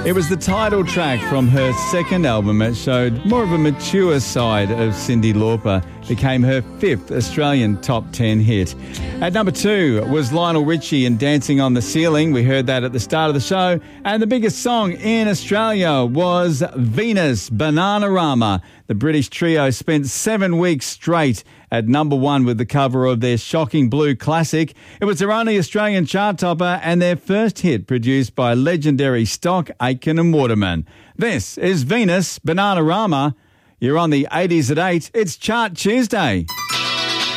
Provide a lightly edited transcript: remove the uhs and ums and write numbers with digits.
It was the title track from her second album. It showed more of a mature side of Cyndi Lauper. Became her fifth Australian top 10 hit. At number 2 was Lionel Richie and Dancing on the Ceiling. We heard that at the start of the show. And the biggest song in Australia was Venus, Bananarama. The British trio spent 7 weeks straight at number 1 with the cover of their Shocking Blue classic. It was their only Australian chart topper and their first hit produced by legendary Stock, Aitken and Waterman. This is Venus, Bananarama. You're on the 80s at 8. It's Chart Tuesday.